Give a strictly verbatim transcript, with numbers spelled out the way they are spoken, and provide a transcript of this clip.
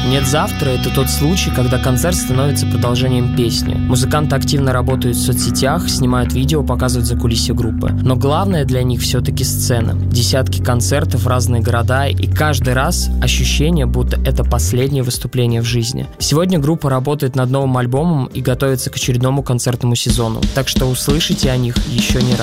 «Нет завтра» — это тот случай, когда концерт становится продолжением песни. Музыканты активно работают в соцсетях, снимают видео, показывают закулисье группы. Но главное для них все-таки сцена. Десятки концертов, разные города, и каждый раз ощущение, будто это последнее выступление в жизни. Сегодня группа работает над новым альбомом и готовится к очередному концертному сезону, так что услышите о них еще не раз.